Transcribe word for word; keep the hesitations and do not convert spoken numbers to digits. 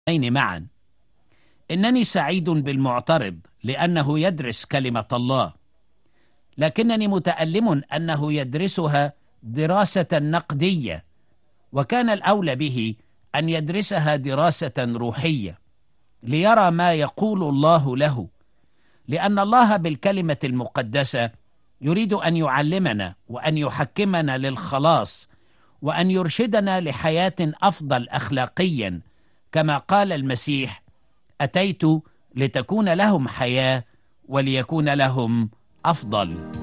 معا. إنني سعيد بالمعترض لأنه يدرس كلمة الله، لكنني متألم أنه يدرسها دراسة نقدية، وكان الأولى به أن يدرسها دراسة روحية ليرى ما يقول الله له، لأن الله بالكلمة المقدسة يريد أن يعلمنا وأن يحكمنا للخلاص وأن يرشدنا لحياة أفضل أخلاقيا، كما قال المسيح: أتيت لتكون لهم حياة وليكون لهم أفضل.